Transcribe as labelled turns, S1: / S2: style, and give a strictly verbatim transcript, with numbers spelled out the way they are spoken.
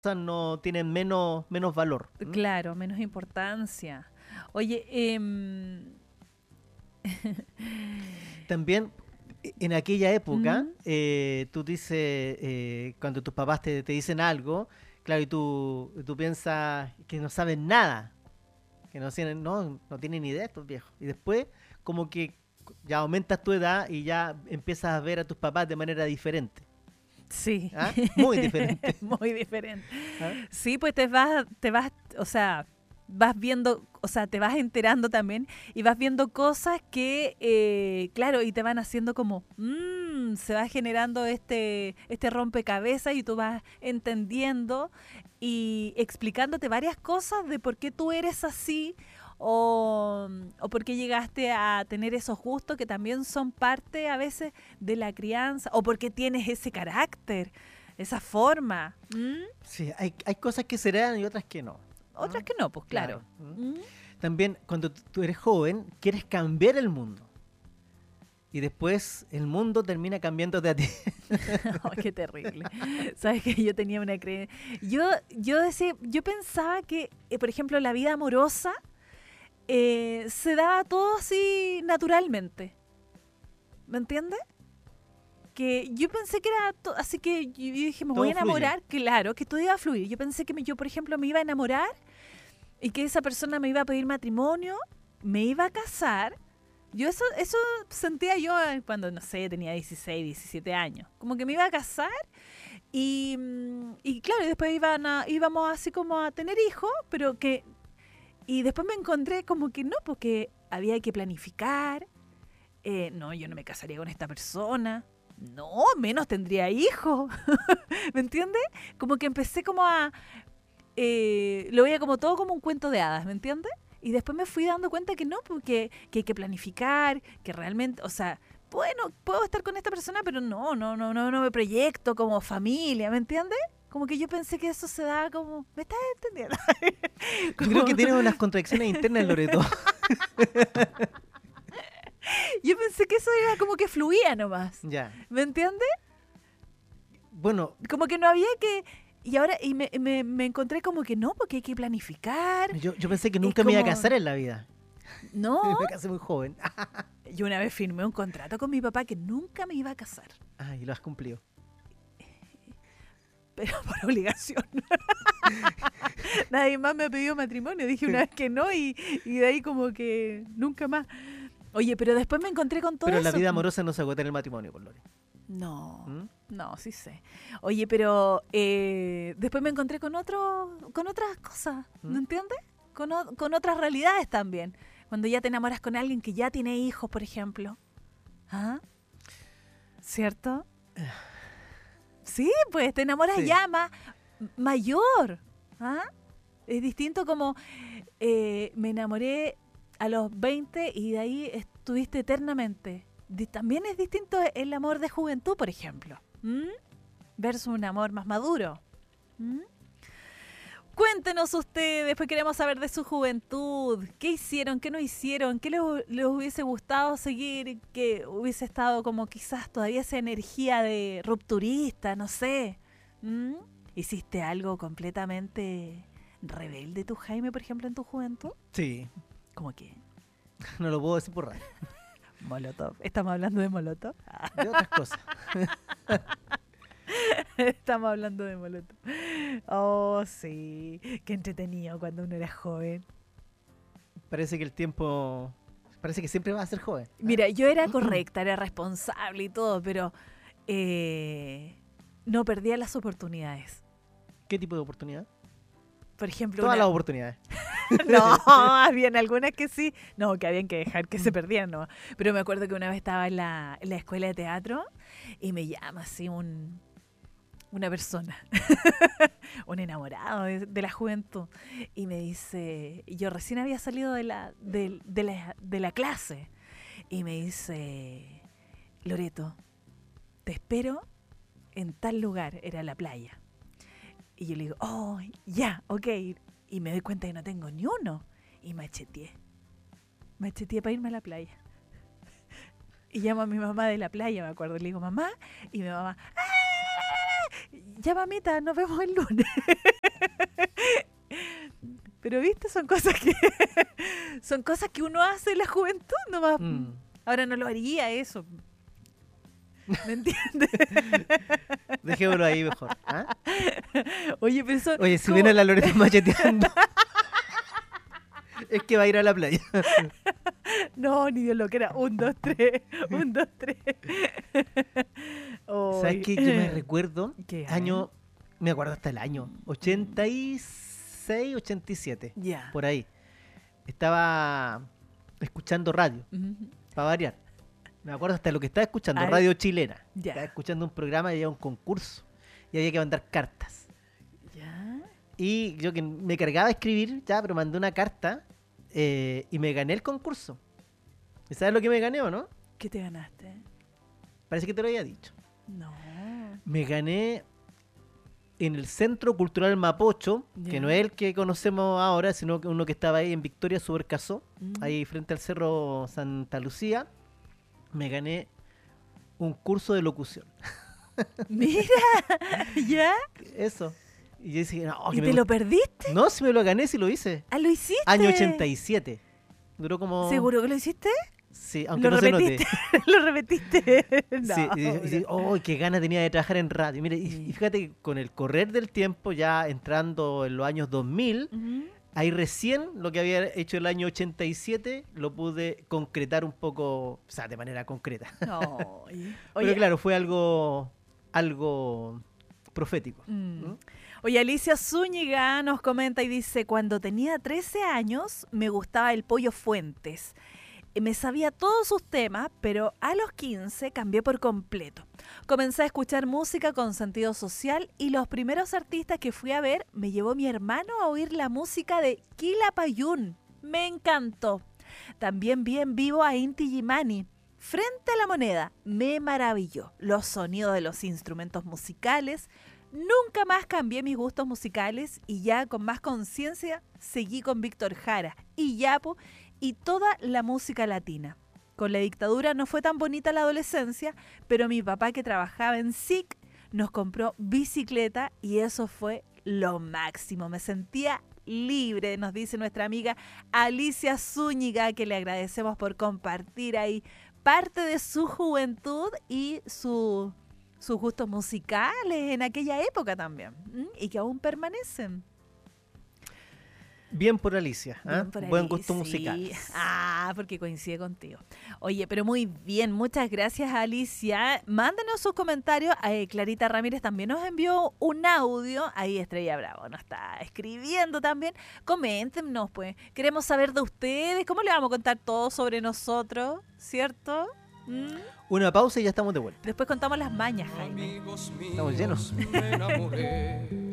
S1: no tienen menos, menos valor. ¿Mm?
S2: Claro, menos importancia. Oye, eh,
S1: También en aquella época,
S2: ¿Mm?
S1: eh, tú dices, eh, cuando tus papás te, te dicen algo, claro, y tú, tú piensas que no saben nada, que no tienen, no, no tienen ni idea estos viejos. Y después, como que ya aumentas tu edad y ya empiezas a ver a tus papás de manera diferente.
S2: Sí,
S1: ¿Ah? Muy diferente.
S2: muy diferente.
S1: ¿Ah?
S2: Sí, pues te vas, te vas, o sea, vas viendo, o sea, te vas enterando también y vas viendo cosas que, eh, claro, y te van haciendo como, mmm, se va generando este, este rompecabezas y tú vas entendiendo y explicándote varias cosas de por qué tú eres así o, o por qué llegaste a tener esos gustos que también son parte a veces de la crianza o por qué tienes ese carácter, esa forma. ¿Mm?
S1: Sí, hay, hay cosas que serán y otras que no.
S2: Otras
S1: ¿No?
S2: que no, pues claro.
S1: Claro. ¿Mm?
S2: ¿Mm?
S1: También cuando t- tú eres joven, quieres cambiar el mundo. Y después el mundo termina cambiándote a ti.
S2: Oh, qué terrible. Sabes que yo tenía una creencia. Yo, yo decía, yo pensaba que, eh, por ejemplo, la vida amorosa eh, se daba todo así naturalmente. ¿Me entiendes? Que yo pensé que era to- así que yo yo dije, me voy a
S1: Todo fluye.
S2: enamorar, claro, que todo iba a fluir. Yo pensé que me- yo, por ejemplo, me iba a enamorar y que esa persona me iba a pedir matrimonio, me iba a casar. Yo eso, eso sentía yo eh, cuando, no sé, tenía dieciséis, diecisiete años. Como que me iba a casar y, mm, y claro, y después iban a, íbamos así como a tener hijos, pero que... Y después me encontré como que no, porque había que planificar. Eh, no, yo no me casaría con esta persona. No, menos tendría hijos. ¿Me entiendes? Como que empecé como a... eh, lo veía como todo como un cuento de hadas, ¿me entiendes? Y después me fui dando cuenta que no, porque que hay que planificar, que realmente, o sea, bueno, puedo estar con esta persona, pero no, no, no, no, no me proyecto como familia, ¿me entiendes? Como que yo pensé que eso se daba como, ¿me estás entendiendo?
S1: Yo creo que
S2: Como-
S1: tienes unas contradicciones internas, Loreto.
S2: yo pensé que eso era como que fluía nomás,
S1: Ya.
S2: ¿me entiendes?
S1: Bueno,
S2: Como que no había que... Y ahora y me, me, me encontré como que no, porque hay que planificar.
S1: yo, yo pensé que
S2: Es
S1: nunca me iba a
S2: como,
S1: casar en la vida.
S2: no,
S1: Me casé muy joven.
S2: yo una vez firmé un contrato con mi papá que nunca me iba a casar,
S1: Ah, y lo has cumplido.
S2: pero por obligación. Nadie más me ha pedido matrimonio, dije una vez que no y, y de ahí como que nunca más. Oye, pero después me encontré con todo
S1: Pero
S2: eso.
S1: la vida amorosa no se agota en el matrimonio, por Lore.
S2: No,
S1: ¿Mm?
S2: no, sí sé. Oye, pero eh, después me encontré con otro, con otras cosas,
S1: ¿Mm?
S2: ¿no entiendes? Con, o- con otras realidades también. Cuando ya te enamoras con alguien que ya tiene hijos, por ejemplo. ¿Ah? ¿Cierto? Sí, pues te enamoras
S1: Sí.
S2: ya más mayor. ¿Ah? Es distinto como eh, me enamoré a los veinte y de ahí estuviste eternamente. Di- También es distinto el amor de juventud, por ejemplo. ¿Mm? Versus un amor más maduro. ¿Mm? Cuéntenos ustedes, pues queremos saber de su juventud. ¿Qué hicieron? ¿Qué no hicieron? ¿Qué les, hu- les hubiese gustado seguir? ¿Que hubiese estado como quizás todavía esa energía de rupturista? No sé. ¿Mm? ¿Hiciste algo completamente rebelde tú, Jaime, por ejemplo, en tu juventud?
S1: Sí.
S2: ¿Cómo que?
S1: No lo puedo decir por radio.
S2: Molotov. ¿Estamos hablando de Molotov?
S1: De otras cosas.
S2: Estamos hablando de Molotov. Oh, sí. Qué entretenido cuando uno era joven.
S1: Parece que el tiempo... Parece que siempre va a ser joven. ¿Ah?
S2: Mira, yo era correcta, era responsable y todo, pero eh, no perdía las oportunidades.
S1: ¿Qué tipo de oportunidad?
S2: Por ejemplo,
S1: Todas
S2: una...
S1: las oportunidades.
S2: No, habían algunas que sí. No, que habían que dejar que se perdieran, no. Pero me acuerdo que una vez estaba en la, en la escuela de teatro y me llama así un, una persona, un enamorado de, de la juventud, y me dice, yo recién había salido de la, de, de la, de la clase, y me dice, Loreto, te espero en tal lugar, era la playa. Y yo le digo, oh, ya, ok. Y me doy cuenta que no tengo ni uno. Y macheteé. Macheteé para irme a la playa. Y llamo a mi mamá de la playa, me acuerdo. Le digo, mamá. Y mi mamá, ¡ah! Ya, mamita, nos vemos el lunes. son cosas que son cosas que uno hace en la juventud nomás.
S1: Mm.
S2: Ahora no lo haría eso. ¿Me entiendes?
S1: Dejémoslo ahí mejor. ¿Ah?
S2: Oye, pero son
S1: Oye, si
S2: como-
S1: viene la Loreta macheteando, es que va a ir a la playa.
S2: No, ni Dios lo que era. Un, dos, tres. Un, dos, tres.
S1: ¿Sabes qué? Yo me recuerdo,
S2: ¿Qué?
S1: año, me acuerdo hasta el año, ochenta y seis, ochenta y siete,
S2: Ya.
S1: por ahí. Estaba escuchando radio,
S2: Ujú.
S1: para variar. Me acuerdo hasta lo que estaba escuchando,
S2: Ay.
S1: radio chilena.
S2: Ya.
S1: Estaba escuchando un programa y había un concurso. Y había que mandar cartas.
S2: Ya.
S1: Y yo que me cargaba a escribir, ya, pero mandé una carta eh, y me gané el concurso. ¿Y sabes lo que me gané o no?
S2: ¿Qué te ganaste?
S1: Parece que te lo había dicho.
S2: No.
S1: Me gané en el Centro Cultural Mapocho,
S2: Ya.
S1: que no es el que conocemos ahora, sino que uno que estaba ahí en Victoria Supercasó,
S2: Mm.
S1: ahí frente al Cerro Santa Lucía. Me gané un curso de locución.
S2: Mira. ¿Ya?
S1: Eso. Y yo dije, no, que
S2: ¿Y
S1: me
S2: te lo
S1: gust-
S2: perdiste?
S1: No, si me lo gané, si lo hice.
S2: Ah, ¿lo hiciste?
S1: Año ochenta y siete. Duró como...
S2: ¿Seguro que lo hiciste?
S1: Sí, aunque
S2: ¿Lo
S1: no se
S2: repetiste?
S1: note.
S2: ¿Lo repetiste? No,
S1: Sí, y, y- y-
S2: mira.
S1: oh, qué ganas tenía de trabajar en radio. Mire, y,
S2: Sí.
S1: y fíjate que con el correr del tiempo, ya entrando en los años dos mil,
S2: Ujú.
S1: ahí recién lo que había hecho el año ochenta y siete lo pude concretar un poco, o sea, de manera concreta.
S2: No, oye.
S1: Pero
S2: Oye,
S1: claro, fue algo, algo profético.
S2: mm.
S1: ¿no?
S2: Oye, Alicia Zúñiga nos comenta y dice, cuando tenía trece años me gustaba el Pollo Fuentes. Eh, Me sabía todos sus temas, pero a los quince cambié por completo. Comencé a escuchar música con sentido social y los primeros artistas que fui a ver me llevó mi hermano a oír la música de Quilapayún. Me encantó. También vi en vivo a Inti Illimani. Frente a la Moneda, me maravilló. Los sonidos de los instrumentos musicales. Nunca más cambié mis gustos musicales y ya con más conciencia seguí con Víctor Jara y Yapo y toda la música latina. Con la dictadura no fue tan bonita la adolescencia, pero mi papá que trabajaba en S I C nos compró bicicleta y eso fue lo máximo. Me sentía libre, nos dice nuestra amiga Alicia Zúñiga, que le agradecemos por compartir ahí parte de su juventud y su, sus gustos musicales en aquella época también, ¿m? Y que aún permanecen.
S1: Bien por Alicia, ¿ah?
S2: Bien por
S1: Buen
S2: ahí,
S1: gusto
S2: sí.
S1: musical.
S2: Ah, porque coincide contigo. Oye, pero muy bien, muchas gracias Alicia. Mándanos sus comentarios. Eh, Clarita Ramírez también nos envió un audio. Ahí Estrella Bravo nos está escribiendo también. Coméntenos, pues. Queremos saber de ustedes. ¿Cómo le vamos a contar todo sobre nosotros? ¿Cierto? ¿Mm?
S1: Una pausa y ya estamos de vuelta.
S2: Después contamos las mañas, Jaime.
S3: Amigos míos,
S1: Estamos llenos.
S3: me enamoré